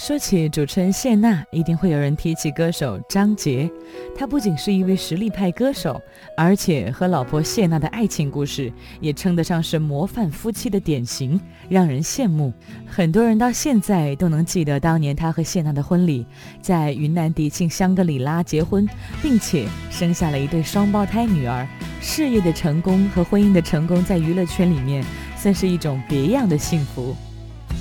说起主持人谢娜，一定会有人提起歌手张杰。他不仅是一位实力派歌手，而且和老婆谢娜的爱情故事也称得上是模范夫妻的典型，让人羡慕。很多人到现在都能记得当年他和谢娜的婚礼，在云南迪庆香格里拉结婚，并且生下了一对双胞胎女儿。事业的成功和婚姻的成功，在娱乐圈里面算是一种别样的幸福。